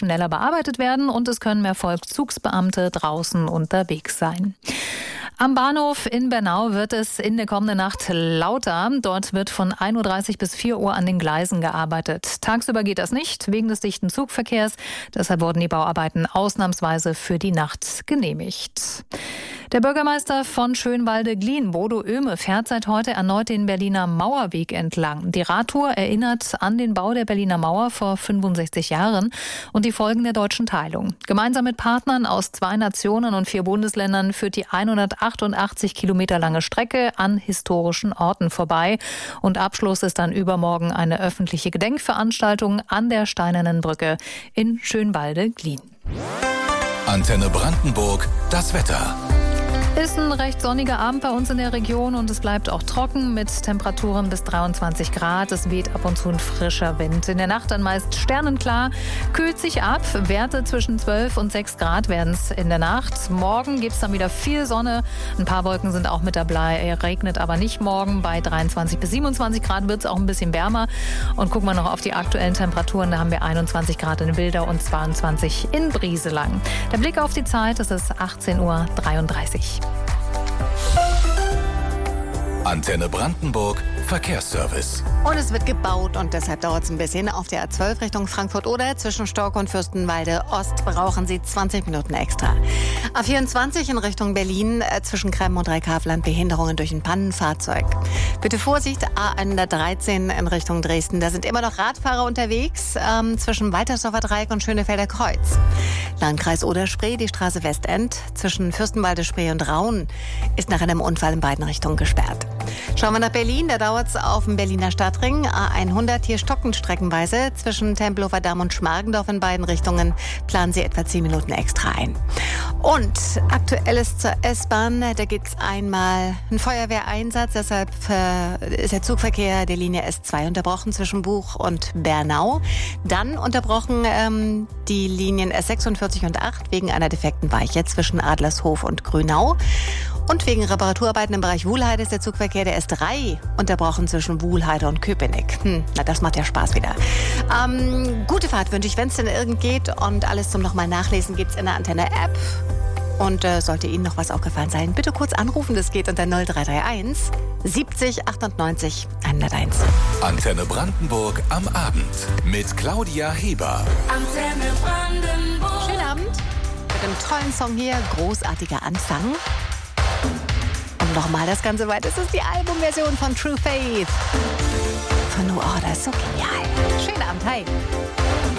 schneller bearbeitet werden und es können mehr Vollzugsbeamte draußen unterwegs sein. Am Bahnhof in Bernau wird es in der kommenden Nacht lauter. Dort wird von 1.30 Uhr bis 4 Uhr an den Gleisen gearbeitet. Tagsüber geht das nicht, wegen des dichten Zugverkehrs. Deshalb wurden die Bauarbeiten ausnahmsweise für die Nacht genehmigt. Der Bürgermeister von Schönwalde-Glien, Bodo Oehme, fährt seit heute erneut den Berliner Mauerweg entlang. Die Radtour erinnert an den Bau der Berliner Mauer vor 65 Jahren und die Folgen der deutschen Teilung. Gemeinsam mit Partnern aus 2 Nationen und 4 Bundesländern führt die 188 Kilometer lange Strecke an historischen Orten vorbei. Und Abschluss ist dann übermorgen eine öffentliche Gedenkveranstaltung an der Steinernen Brücke in Schönwalde-Glien. Antenne Brandenburg, das Wetter. Ist ein recht sonniger Abend bei uns in der Region und es bleibt auch trocken mit Temperaturen bis 23 Grad. Es weht ab und zu ein frischer Wind. In der Nacht dann meist sternenklar, kühlt sich ab. Werte zwischen 12 und 6 Grad werden es in der Nacht. Morgen gibt es dann wieder viel Sonne. Ein paar Wolken sind auch mit dabei. Regnet aber nicht morgen. Bei 23 bis 27 Grad wird es auch ein bisschen wärmer. Und gucken wir noch auf die aktuellen Temperaturen. Da haben wir 21 Grad in Wildau und 22 in Brieselang. Der Blick auf die Zeit, es ist 18.33 Uhr. Antenne Brandenburg, Verkehrsservice. Und es wird gebaut und deshalb dauert es ein bisschen. Auf der A12 Richtung Frankfurt-Oder zwischen Stork und Fürstenwalde Ost brauchen Sie 20 Minuten extra. A24 in Richtung Berlin zwischen Kremmen und Reckhaveland Behinderungen durch ein Pannenfahrzeug. Bitte Vorsicht, A113 in Richtung Dresden. Da sind immer noch Radfahrer unterwegs zwischen Waltersdorfer Dreieck und Schönefelder Kreuz. Landkreis Oder-Spree, die Straße Westend zwischen Fürstenwalde-Spree und Raun ist nach einem Unfall in beiden Richtungen gesperrt. Schauen wir nach Berlin, da dauert es auf dem Berliner Stadtring. A100 hier stockend streckenweise zwischen Tempelhofer Damm und Schmargendorf in beiden Richtungen. Planen Sie etwa 10 Minuten extra ein. Und Aktuelles zur S-Bahn, da gibt es einmal einen Feuerwehreinsatz. Deshalb ist der Zugverkehr der Linie S2 unterbrochen zwischen Buch und Bernau. Dann unterbrochen die Linien S46 und 8 wegen einer defekten Weiche zwischen Adlershof und Grünau. Und wegen Reparaturarbeiten im Bereich Wuhlheide ist der Zugverkehr der S3 unterbrochen zwischen Wuhlheide und Köpenick. Na, das macht ja Spaß wieder. Gute Fahrt wünsche ich, wenn es denn irgend geht. Und alles zum nochmal nachlesen gibt's in der Antenne-App. Und sollte Ihnen noch was aufgefallen sein, bitte kurz anrufen. Das geht unter 0331 70 98 101. Antenne Brandenburg am Abend mit Claudia Heber. Antenne Brandenburg. Schönen Abend mit einem tollen Song hier. Großartiger Anfang. Und nochmal das Ganze weiter. Das ist die Albumversion von True Faith. Von New Order. So genial. Schönen Abend. Hi.